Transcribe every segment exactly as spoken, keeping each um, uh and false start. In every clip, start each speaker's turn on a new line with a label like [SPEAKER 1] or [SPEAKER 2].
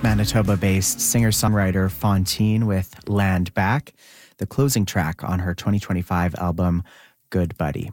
[SPEAKER 1] Manitoba-based singer-songwriter Fontaine with Land Back, the closing track on her twenty twenty-five album, Good Buddy.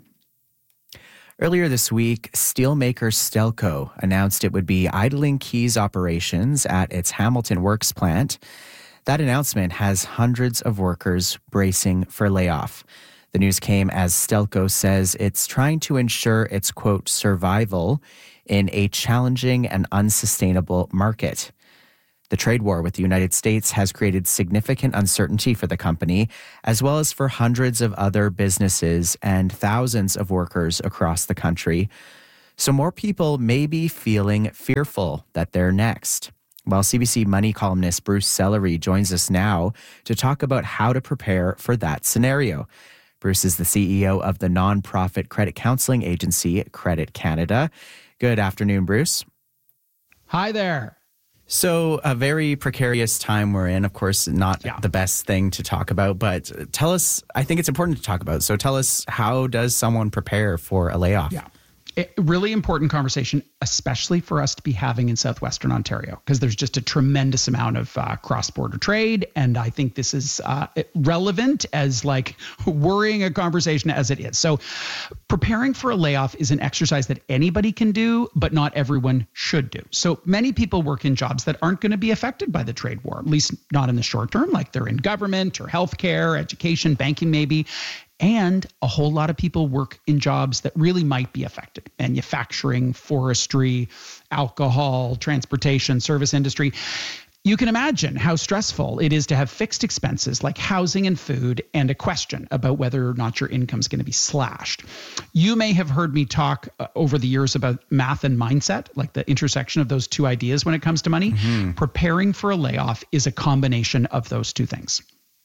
[SPEAKER 1] Earlier this week, steelmaker Stelco announced it would be idling Keys operations at its Hamilton Works plant. That announcement has hundreds of workers bracing for layoff. The news came as Stelco says it's trying to ensure its, quote, survival in a challenging and unsustainable market. The trade war with the United States has created significant uncertainty for the company, as well as for hundreds of other businesses and thousands of workers across the country. So more people may be feeling fearful that they're next. Well, C B C Money columnist Bruce Sellery joins us now to talk about how to prepare for that scenario. Bruce is the C E O of the nonprofit credit counseling agency, Credit Canada. Good afternoon, Bruce.
[SPEAKER 2] Hi there.
[SPEAKER 1] So a very precarious time we're in, of course, not
[SPEAKER 2] yeah.
[SPEAKER 1] the best thing to talk about, but tell us, I think it's important to talk about. So tell us, how does someone prepare for a layoff?
[SPEAKER 2] Yeah. A really important conversation, especially for us to be having in Southwestern Ontario, because there's just a tremendous amount of uh, cross-border trade. And I think this is uh, relevant as like worrying a conversation as it is. So preparing for a layoff is an exercise that anybody can do, but not everyone should do. So many people work in jobs that aren't going to be affected by the trade war, at least not in the short term, like they're in government or healthcare, education, banking maybe. And a whole lot of people work in jobs that really might be affected. Manufacturing, forestry, alcohol, transportation, service industry. You can imagine how stressful it is to have fixed expenses like housing and food and a question about whether or not your income is going to be slashed. You may have heard me talk uh, over the years about math and mindset, like the intersection of those two ideas when it comes to money. Mm-hmm. Preparing for a layoff is a combination of those two things.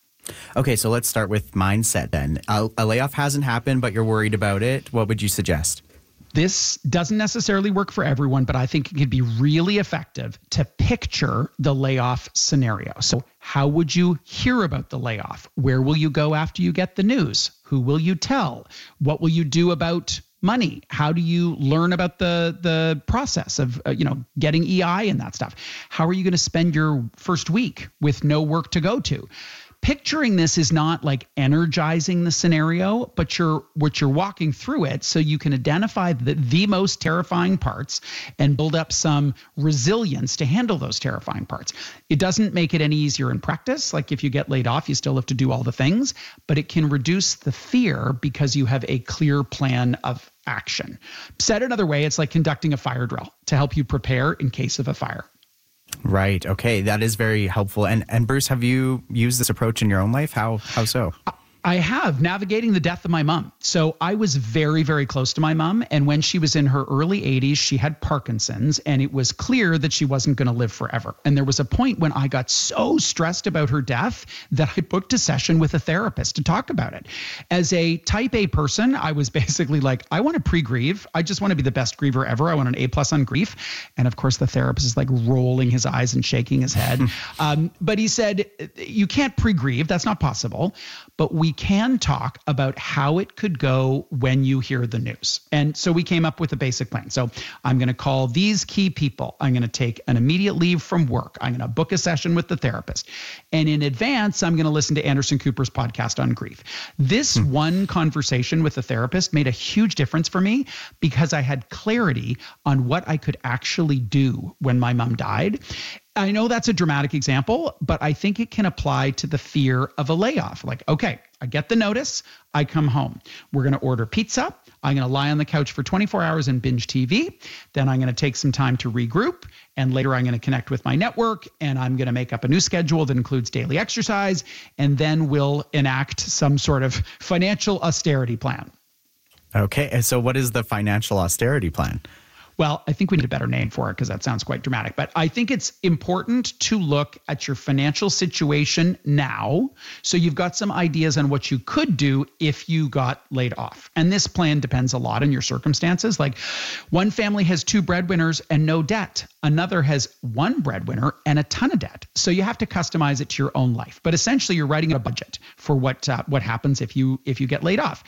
[SPEAKER 1] Okay, so let's start with mindset then. A, a layoff hasn't happened, but you're worried about it. What would you suggest?
[SPEAKER 2] This doesn't necessarily work for everyone, but I think it could be really effective to picture the layoff scenario. So how would you hear about the layoff? Where will you go after you get the news? Who will you tell? What will you do about money? How do you learn about the the process of uh, you know getting E I and that stuff? How are you going to spend your first week with no work to go to? Picturing this is not like energizing the scenario, but you're what you're walking through it so you can identify the, the most terrifying parts and build up some resilience to handle those terrifying parts. It doesn't make it any easier in practice. Like if you get laid off, you still have to do all the things, but it can reduce the fear because you have a clear plan of action. Said another way, it's like conducting a fire drill to help you prepare in case of a fire.
[SPEAKER 1] Right. Okay. That is very helpful. And and Bruce, have you used this approach in your own life? How how so?
[SPEAKER 2] I have, navigating the death of my mom. So I was very, very close to my mom. And when she was in her early eighties, she had Parkinson's, and it was clear that she wasn't going to live forever. And there was a point when I got so stressed about her death that I booked a session with a therapist to talk about it. As a type A person, I was basically like, I want to pre-grieve. I just want to be the best griever ever. I want an A plus on grief. And of course, the therapist is like rolling his eyes and shaking his head. um, but he said, you can't pre-grieve. That's not possible. But we can talk about how it could go when you hear the news. And so we came up with a basic plan. So I'm going to call these key people. I'm going to take an immediate leave from work. I'm going to book a session with the therapist. And in advance, I'm going to listen to Anderson Cooper's podcast on grief. This hmm. one conversation with the therapist made a huge difference for me because I had clarity on what I could actually do when my mom died. I know that's a dramatic example, but I think it can apply to the fear of a layoff. Like, okay, I get the notice, I come home. We're going to order pizza. I'm going to lie on the couch for twenty-four hours and binge T V. Then I'm going to take some time to regroup. And later I'm going to connect with my network, and I'm going to make up a new schedule that includes daily exercise. And then we'll enact some sort of financial austerity plan.
[SPEAKER 1] Okay. And so what is the financial austerity plan?
[SPEAKER 2] Well, I think we need a better name for it because that sounds quite dramatic. But I think it's important to look at your financial situation now. So you've got some ideas on what you could do if you got laid off. And this plan depends a lot on your circumstances. Like one family has two breadwinners and no debt. Another has one breadwinner and a ton of debt. So you have to customize it to your own life. But essentially, you're writing a budget for what uh, what happens if you if you get laid off.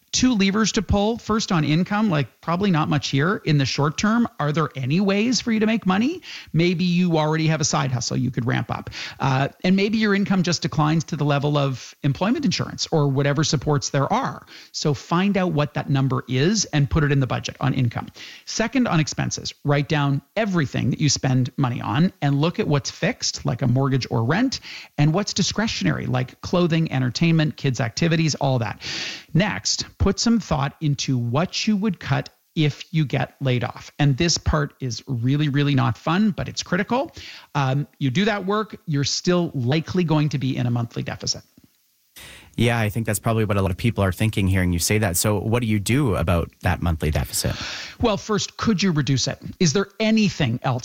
[SPEAKER 2] two levers to pull. First, on income, like probably not much here in the short term. Are there any ways for you to make money? Maybe you already have a side hustle you could ramp up. Uh, and maybe your income just declines to the level of employment insurance or whatever supports there are. So find out what that number is and put it in the budget on income. Second, on expenses, write down everything that you spend money on and look at what's fixed, like a mortgage or rent, and what's discretionary, like clothing, entertainment, kids' activities, all that. Next, put some thought into what you would cut if you get laid off. And this part is really, really not fun, but it's critical. Um, you do that work, you're still likely going to be in a monthly deficit.
[SPEAKER 1] Yeah, I think that's probably what a lot of people are thinking hearing you say that. So what do you do about that monthly deficit?
[SPEAKER 2] Well, first, could you reduce it? Is there anything else